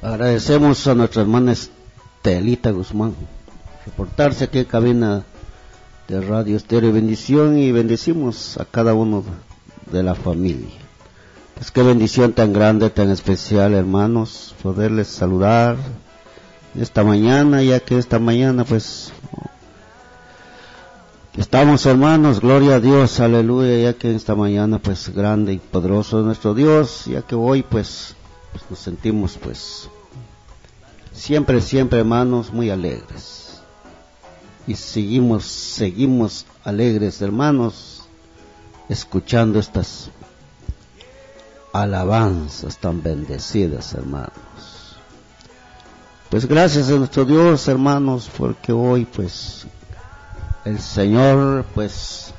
Agradecemos a nuestra hermana Estelita Guzmán reportarse aquí en cabina de Radio Estéreo Bendición, y bendecimos a cada uno de la familia. Pues qué bendición tan grande, tan especial, hermanos, poderles saludar esta mañana, ya que esta mañana pues estamos, hermanos, gloria a Dios, aleluya, ya que esta mañana pues grande y poderoso es nuestro Dios, ya que hoy pues nos sentimos pues siempre, hermanos, muy alegres, y seguimos alegres, hermanos, escuchando estas alabanzas tan bendecidas, hermanos. Pues gracias a nuestro Dios, hermanos, porque hoy pues el Señor pues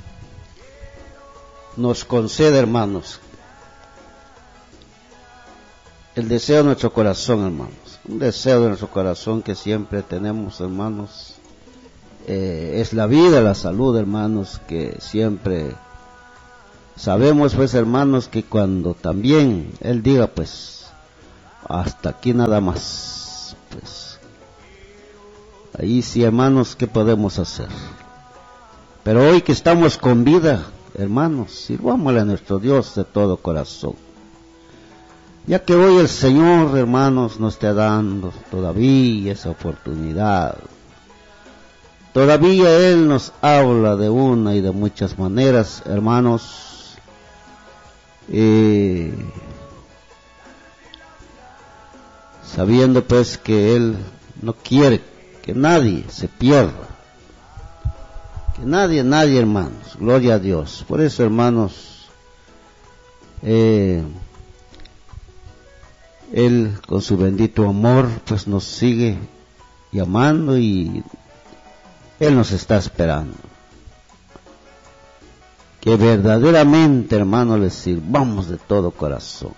nos concede, hermanos, el deseo de nuestro corazón, hermanos, un deseo de nuestro corazón que siempre tenemos, hermanos, es la vida, la salud, hermanos, que siempre sabemos, pues, hermanos, que cuando también Él diga, pues, hasta aquí nada más, pues, ahí sí, hermanos, ¿qué podemos hacer? Pero hoy que estamos con vida, hermanos, sirvámosle a nuestro Dios de todo corazón, ya que hoy el Señor, hermanos, nos está dando todavía esa oportunidad. Todavía Él nos habla de una y de muchas maneras, hermanos, sabiendo pues que Él no quiere que nadie se pierda, que nadie, hermanos, gloria a Dios. Por eso, hermanos, Él con su bendito amor pues nos sigue llamando, y Él nos está esperando que verdaderamente, hermanos, le sirvamos de todo corazón,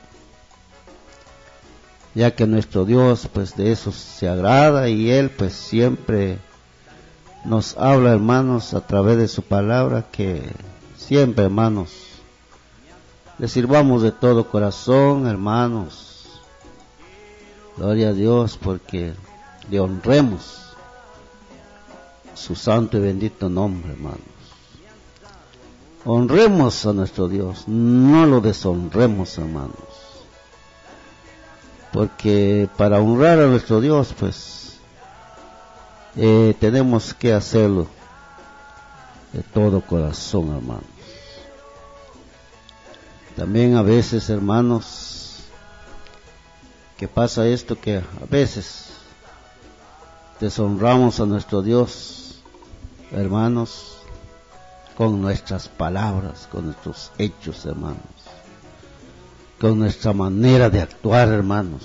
ya que nuestro Dios pues de eso se agrada, y Él pues siempre nos habla, hermanos, a través de su palabra, que siempre, hermanos, le sirvamos de todo corazón, hermanos, gloria a Dios, porque le honremos su santo y bendito nombre, hermanos. Honremos a nuestro Dios, no lo deshonremos, hermanos, porque para honrar a nuestro Dios pues tenemos que hacerlo de todo corazón, hermanos. También a veces, hermanos, que pasa esto, que a veces deshonramos a nuestro Dios, hermanos, con nuestras palabras, con nuestros hechos, hermanos, con nuestra manera de actuar, hermanos.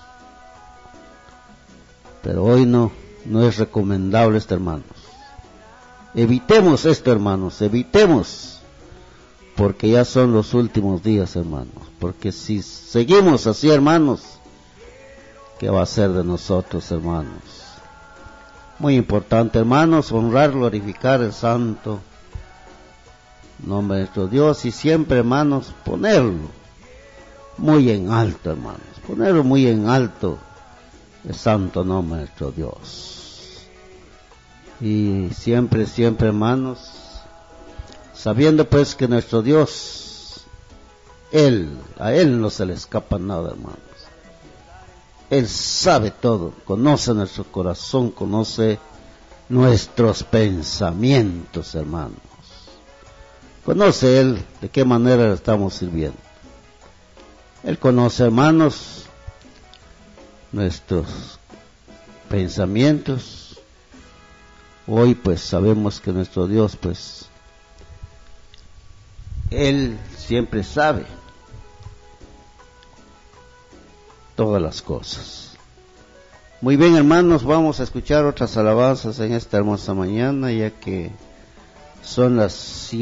Pero hoy no es recomendable esto, hermanos. Evitemos esto, hermanos, evitemos, porque ya son los últimos días, hermanos. Porque si seguimos así, hermanos, ¿qué va a ser de nosotros, hermanos? Muy importante, hermanos, honrar, glorificar el santo nombre de nuestro Dios, y siempre, hermanos, ponerlo muy en alto, hermanos, ponerlo muy en alto el santo nombre de nuestro Dios. Y siempre, hermanos, sabiendo pues que nuestro Dios, a Él no se le escapa nada, hermanos. Él sabe todo, conoce nuestro corazón, conoce nuestros pensamientos, hermanos. Conoce Él de qué manera le estamos sirviendo. Él conoce, hermanos, nuestros pensamientos. Hoy pues sabemos que nuestro Dios pues Él siempre sabe todas las cosas. Muy bien, hermanos, vamos a escuchar otras alabanzas en esta hermosa mañana, ya que son las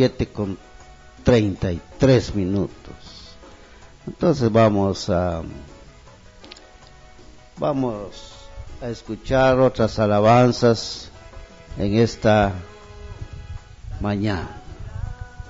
7:33. Entonces vamos a escuchar otras alabanzas en esta mañana.